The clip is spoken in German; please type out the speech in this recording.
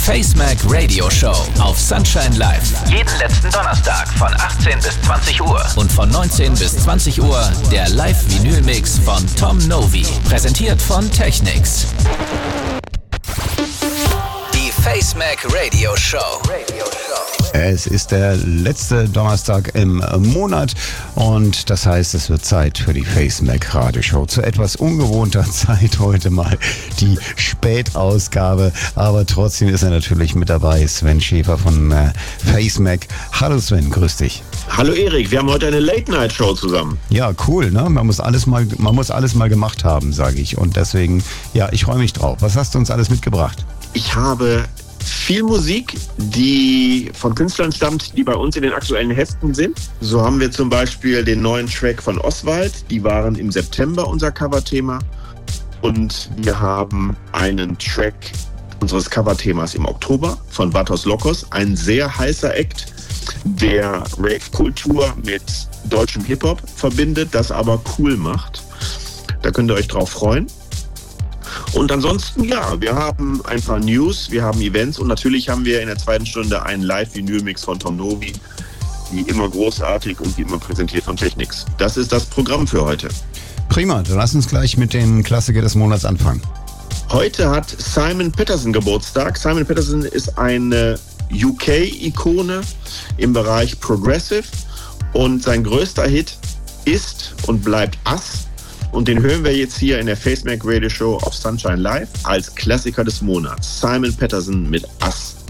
FaceMac Radio Show auf Sunshine Live. Jeden letzten Donnerstag von 18 bis 20 Uhr. Und von 19 bis 20 Uhr der Live-Vinyl-Mix von Tom Novi. Präsentiert von Technics. Die FaceMac Radio Show. Es ist der letzte Donnerstag im Monat und das heißt, es wird Zeit für die FaceMac Radioshow. Zu etwas ungewohnter Zeit heute mal die Spätausgabe, aber trotzdem ist er natürlich mit dabei, Sven Schäfer von FaceMac. Hallo Sven, grüß dich. Hallo Erik, wir haben heute eine Late-Night-Show zusammen. Ja, cool, ne? Man muss alles mal gemacht haben, sage ich. Und deswegen, ja, ich freue mich drauf. Was hast du uns alles mitgebracht? Ich habe viel Musik, die von Künstlern stammt, die bei uns in den aktuellen Heften sind. So haben wir zum Beispiel den neuen Track von Oswald. Die waren im September unser Coverthema. Und wir haben einen Track unseres Coverthemas im Oktober von Vatos Lokos. Ein sehr heißer Act, der Rave-Kultur mit deutschem Hip-Hop verbindet, das aber cool macht. Da könnt ihr euch drauf freuen. Und ansonsten, ja, wir haben ein paar News, wir haben Events und natürlich haben wir in der zweiten Stunde einen Live-Vinyl-Mix von Tom Novi, wie immer großartig und wie immer präsentiert von Technics. Das ist das Programm für heute. Prima, dann lass uns gleich mit dem Klassiker des Monats anfangen. Heute hat Simon Patterson Geburtstag. Simon Patterson ist eine UK-Ikone im Bereich Progressive und sein größter Hit ist und bleibt Us. Und den hören wir jetzt hier in der FaceMac Radio Show auf Sunshine Live als Klassiker des Monats. Simon Patterson mit Us.